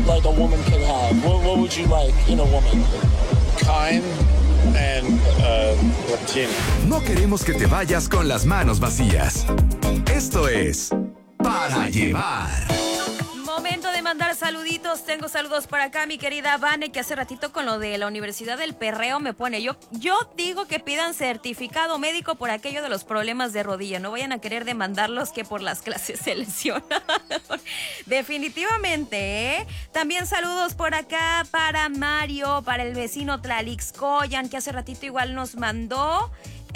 like a woman can have? What would you like in a woman? Kind and Latina. No queremos que te vayas con las manos vacías. Esto es Para Llevar. Momento de mandar saluditos. Tengo saludos para acá, mi querida Vane, que hace ratito con lo de la Universidad del Perreo me pone. Yo digo que pidan certificado médico por aquello de los problemas de rodilla. No vayan a querer demandarlos que por las clases se lesionan. Definitivamente, ¿eh? También saludos por acá para Mario, para el vecino Tlalixcoyan, que hace ratito igual nos mandó.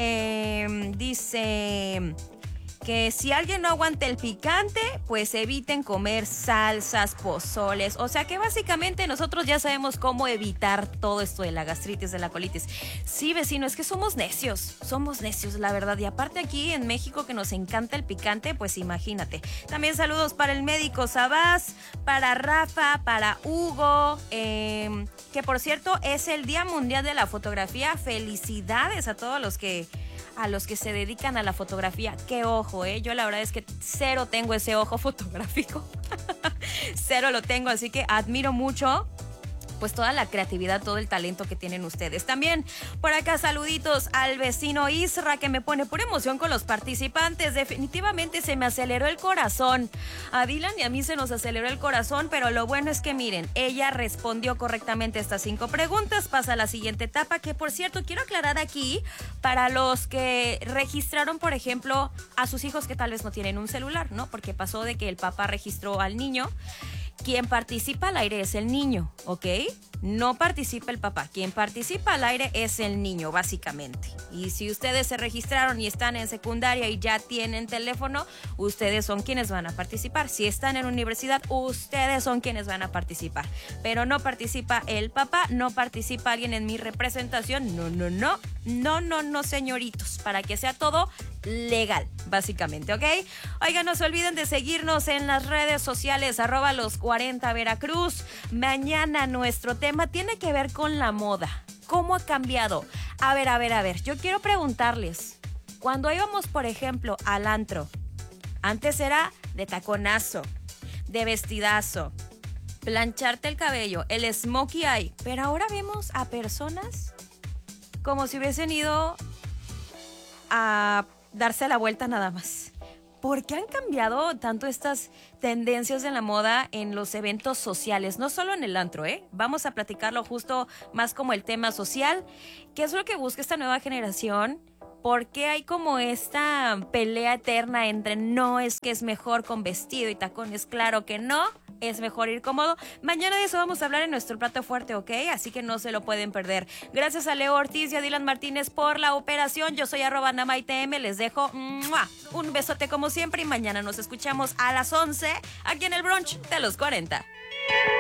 Dice que si alguien no aguanta el picante, pues eviten comer salsas, pozoles. O sea que básicamente nosotros ya sabemos cómo evitar todo esto de la gastritis, de la colitis. Sí, vecino, es que somos necios, la verdad. Y aparte aquí en México que nos encanta el picante, pues imagínate. También saludos para el médico Sabás, para Rafa, para Hugo, que por cierto es el Día Mundial de la Fotografía. Felicidades a todos los que se dedican a la fotografía. Qué ojo, yo la verdad es que cero tengo ese ojo fotográfico. Cero lo tengo, así que admiro mucho pues toda la creatividad, todo el talento que tienen ustedes. También por acá saluditos al vecino Isra, que me pone pura emoción con los participantes. Definitivamente se me aceleró el corazón. A Dylan y a mí se nos aceleró el corazón, pero lo bueno es que miren, ella respondió correctamente estas 5 preguntas, pasa a la siguiente etapa, que por cierto quiero aclarar aquí para los que registraron, por ejemplo, a sus hijos que tal vez no tienen un celular, ¿no? Porque pasó de que el papá registró al niño. Quien participa al aire es el niño, ¿ok? No participa el papá. Quien participa al aire es el niño, básicamente. Y si ustedes se registraron y están en secundaria y ya tienen teléfono, ustedes son quienes van a participar. Si están en universidad, ustedes son quienes van a participar. Pero no participa el papá, no participa alguien en mi representación. No, señoritos. Para que sea todo legal, básicamente, ¿ok? Oigan, no se olviden de seguirnos en las redes sociales, @los40 Veracruz. Mañana nuestro tema tiene que ver con la moda. ¿Cómo ha cambiado? A ver, yo quiero preguntarles, cuando íbamos, por ejemplo, al antro, antes era de taconazo, de vestidazo, plancharte el cabello, el smokey eye, pero ahora vemos a personas como si hubiesen ido a darse la vuelta nada más. ¿Por qué han cambiado tanto estas tendencias en la moda en los eventos sociales? No solo en el antro, Vamos a platicarlo justo más como el tema social. ¿Qué es lo que busca esta nueva generación? ¿Por qué hay como esta pelea eterna entre no, es que es mejor con vestido y tacones? Claro que no, es mejor ir cómodo. Mañana de eso vamos a hablar en nuestro plato fuerte, ¿ok? Así que no se lo pueden perder. Gracias a Leo Ortiz y a Dylan Martínez por la operación. Yo soy @NamaITM. Les dejo un besote como siempre y mañana nos escuchamos a las 11 aquí en el brunch de los 40.